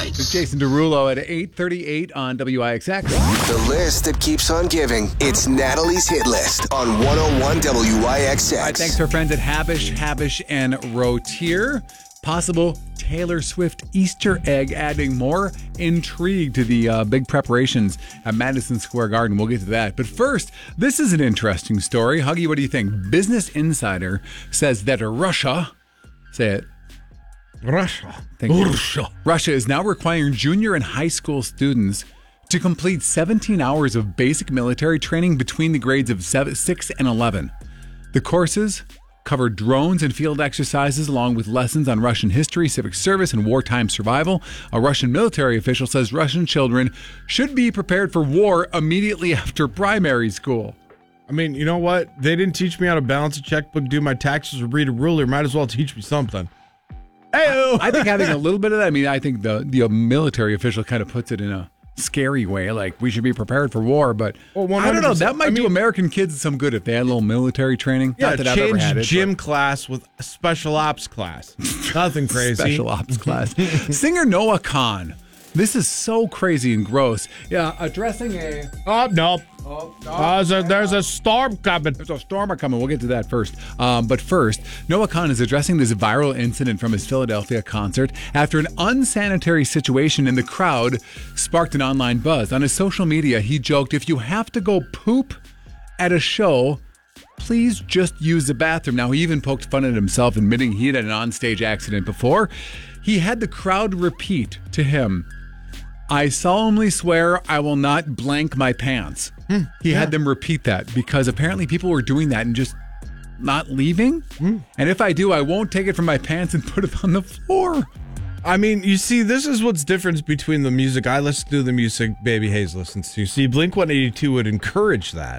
highlights. It's Jason Derulo at 8:38 on WIXX. The list that keeps on giving. It's Natalie's hit list on 101 WIXX. All right, thanks to our friends at Habish, and Rotier. Possible Taylor Swift Easter egg adding more intrigue to the big preparations at Madison Square Garden. We'll get to that. But first, this is an interesting story. Huggy, what do you think? Business Insider says that Russia, say it. Russia. Thank you. Russia is now requiring junior and high school students to complete 17 hours of basic military training between the grades of 6 and 11. The courses cover drones and field exercises along with lessons on Russian history, civic service, and wartime survival. A Russian military official says Russian children should be prepared for war immediately after primary school. I mean, you know what? They didn't teach me how to balance a checkbook, do my taxes, or read a ruler. Might as well teach me something. Hey-o. I think having a little bit of that, I mean, I think the military official kind of puts it in a scary way, like we should be prepared for war, but I don't know, that might do American kids some good if they had a little military training. Yeah, Not that I've ever had it, gym class with a special ops class. Nothing crazy. Special ops class. Singer Noah Khan. This is so crazy and gross. Yeah, addressing a... Oh, no. There's a storm coming. There's a storm coming. We'll get to that first. But first, Noah Khan is addressing this viral incident from his Philadelphia concert after an unsanitary situation in the crowd sparked an online buzz. On his social media, he joked, if you have to go poop at a show, please just use the bathroom. Now, he even poked fun at himself, admitting he had an onstage accident before. He had the crowd repeat to him, I solemnly swear I will not blank my pants. He had them repeat that because apparently people were doing that and just not leaving. And if I do, I won't take it from my pants and put it on the floor. I mean, you see, this is what's different between the music I listen to, the music Baby Hayes listens to. See, Blink-182 would encourage that.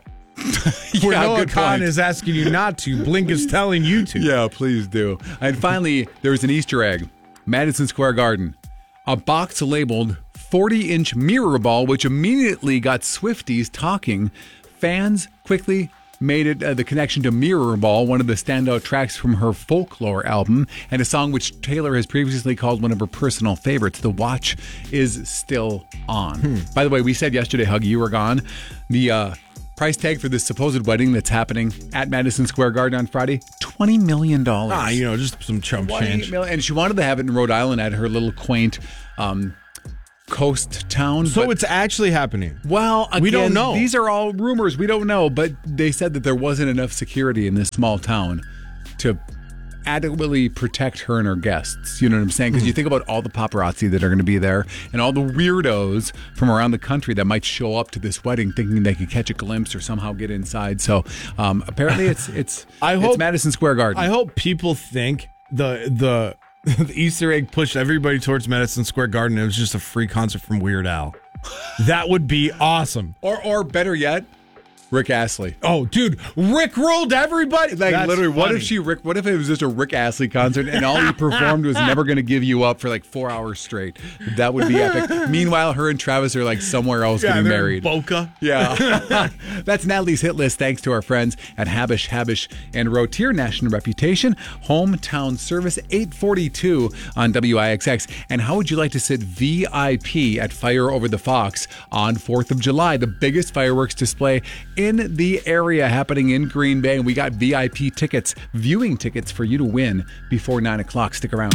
Where Noah Khan is asking you not to. Blink is telling you to. Yeah, please do. And finally, there's an Easter egg. Madison Square Garden. A box labeled 40-inch mirror ball, which immediately got Swifties talking. Fans quickly made it the connection to Mirror Ball, one of the standout tracks from her Folklore album, and a song which Taylor has previously called one of her personal favorites. The watch is still on. By the way, we said yesterday, Huggy, you were gone. The price tag for this supposed wedding that's happening at Madison Square Garden on Friday, $20 million. Just some chump change. And she wanted to have it in Rhode Island at her little quaint coast town. So it's actually happening. Well, again, we don't know. These are all rumors. We don't know, but they said that there wasn't enough security in this small town to adequately protect her and her guests. You know what I'm saying? Because you think about all the paparazzi that are going to be there and all the weirdos from around the country that might show up to this wedding thinking they could catch a glimpse or somehow get inside. So apparently it's Madison Square Garden. I hope people think the Easter egg pushed everybody towards Madison Square Garden. It was just a free concert from Weird Al. That would be awesome. Or better yet, Rick Astley. Oh, dude, Rick rolled everybody. Like, that's literally, funny. what if it was just a Rick Astley concert and all he performed was Never Gonna Give You Up for like 4 hours straight? That would be epic. Meanwhile, her and Travis are like somewhere else getting married. Boca. Yeah. That's Natalie's hit list, thanks to our friends at Habish, and Rotier. National reputation, hometown service, 842 on WIXX. And how would you like to sit VIP at Fire Over the Fox on 4th of July? The biggest fireworks display in the area happening in Green Bay. And we got VIP tickets, viewing tickets for you to win before 9 o'clock. Stick around.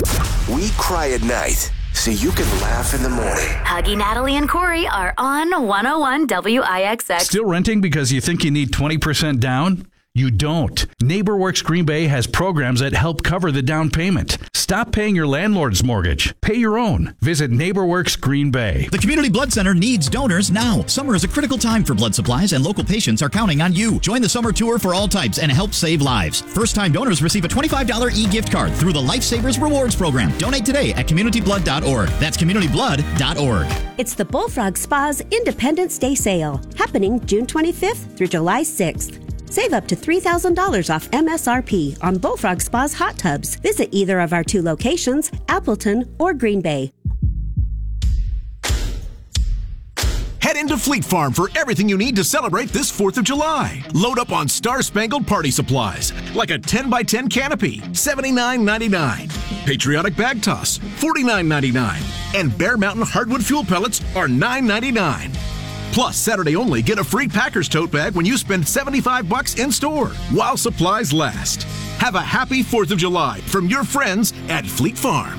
We cry at night so you can laugh in the morning. Huggy, Natalie, and Corey are on 101 WIXX. Still renting because you think you need 20% down? You don't. NeighborWorks Green Bay has programs that help cover the down payment. Stop paying your landlord's mortgage. Pay your own. Visit NeighborWorks Green Bay. The Community Blood Center needs donors now. Summer is a critical time for blood supplies, and local patients are counting on you. Join the summer tour for all types and help save lives. First-time donors receive a $25 e-gift card through the Lifesavers Rewards Program. Donate today at communityblood.org. That's communityblood.org. It's the Bullfrog Spa's Independence Day sale, happening June 25th through July 6th. Save up to $3,000 off MSRP on Bullfrog Spa's hot tubs. Visit either of our 2 locations, Appleton or Green Bay. Head into Fleet Farm for everything you need to celebrate this 4th of July. Load up on Star-Spangled Party supplies, like a 10x10 canopy, $79.99. Patriotic Bag Toss, $49.99. And Bear Mountain Hardwood Fuel Pellets are $9.99. Plus, Saturday only, get a free Packers tote bag when you spend $75 in store, while supplies last. Have a happy 4th of July from your friends at Fleet Farm.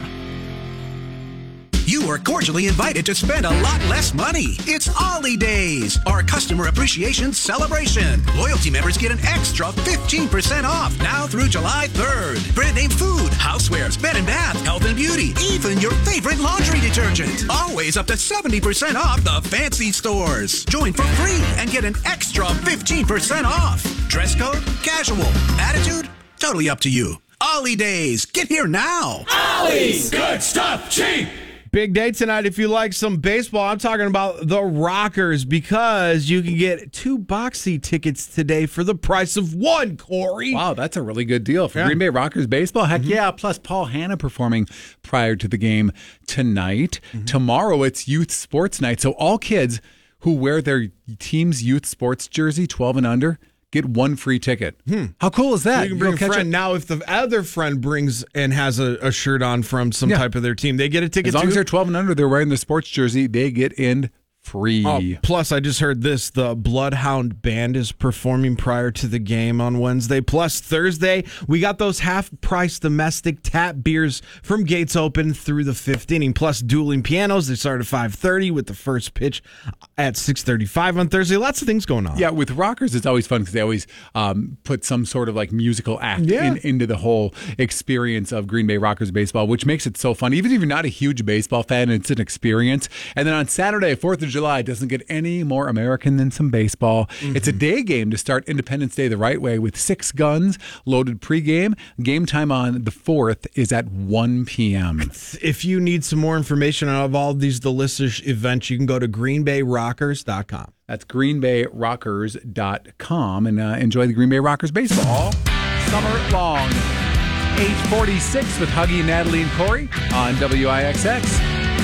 You are cordially invited to spend a lot less money. It's Ollie Days, our customer appreciation celebration. Loyalty members get an extra 15% off now through July 3rd. Brand name food, housewares, bed and bath, health and beauty, even your favorite laundry detergent. Always up to 70% off the fancy stores. Join for free and get an extra 15% off. Dress code, casual, attitude, totally up to you. Ollie Days, get here now. Ollie's good stuff cheap. Big day tonight if you like some baseball. I'm talking about the Rockers because you can get 2 box seat tickets today for the price of 1, Corey. Wow, that's a really good deal for Green Bay Rockers baseball. Heck yeah, plus Paul Hanna performing prior to the game tonight. Tomorrow it's youth sports night, so all kids who wear their team's youth sports jersey, 12 and under, get 1 free ticket. How cool is that? So you can bring a friend. Now, if the other friend brings and has a shirt on from some type of their team, they get a ticket too? As long as they're 12 and under, they're wearing the sports jersey, they get in free. Plus, I just heard this. The Bloodhound Band is performing prior to the game on Wednesday. Plus, Thursday, we got those half-price domestic tap beers from Gates Open through the 5th inning. Plus, dueling pianos. They start at 5:30 with the first pitch at 6:35 on Thursday. Lots of things going on. Yeah, with Rockers, it's always fun because they always put some sort of like musical act into the whole experience of Green Bay Rockers baseball, which makes it so fun. Even if you're not a huge baseball fan, it's an experience. And then on Saturday, 4th of July, doesn't get any more American than some baseball. It's a day game to start Independence Day the right way with 6 guns, loaded pregame. Game time on the 4th is at 1 p.m. If you need some more information on all these delicious events, you can go to greenbayrockers.com. That's greenbayrockers.com and enjoy the Green Bay Rockers baseball summer long. 8:46 with Huggy, Natalie, and Corey on WIXX.